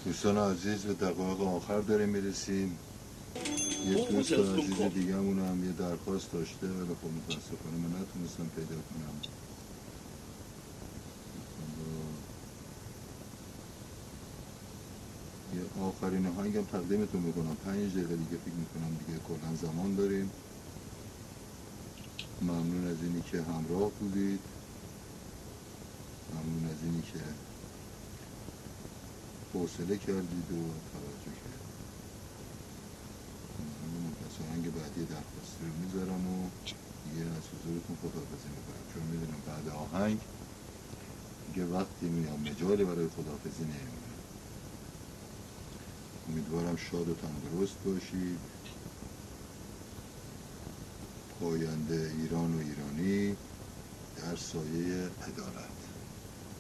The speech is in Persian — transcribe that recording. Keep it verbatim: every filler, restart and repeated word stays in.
دوستان عزیز به دقایق آخر داریم میرسیم. یک دوست عزیز دیگه همون هم یه درخواست داشته ولی خب متاسفانه من نتونستم پیدا کنم. یه آخرین آهنگم تقدیمتون میکنم. پنج دقیقه دیگه فکر میکنم دیگه کلا زمان داریم. ممنون از اینی که همراه بودید، ممنون از اینی که حوصله کردید و توجه کردید. ممنون. پس آهنگ بعدی درخواستی رو میذارم و دیگه از حضورتون خداحافظی میکنم، چون میدونم بعد آهنگ دیگه وقتی میام مجالی برای خداحافظی نمیمونه. امیدوارم شاد و تندرست باشید. پاینده ایران و ایرانی در سایه عدالت.